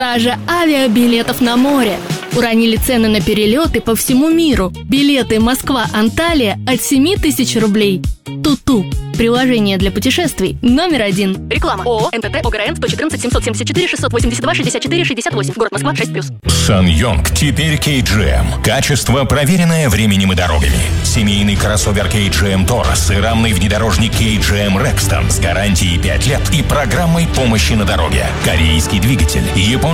Продажа авиабилетов на море. Уронили цены на перелеты по всему миру. Билеты Москва-Анталия от 7 тысяч рублей. Туту. Приложение для путешествий номер 1. Реклама. ООО НТТ ОГРН 114 774 682 64 68. Город Москва 6+. SsangYong теперь KGM. Качество, проверенное временем и дорогами. Семейный кроссовер KGM Taurus и рамный внедорожник KGM Rexton с гарантией 5 лет и программой помощи на дороге. Корейский двигатель.